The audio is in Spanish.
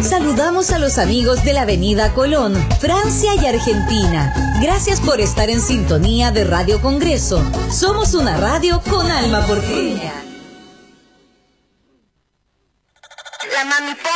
Saludamos a los amigos de la Avenida Colón, Francia y Argentina. Gracias por estar en sintonía de Radio Congreso. Somos una radio con alma porteña.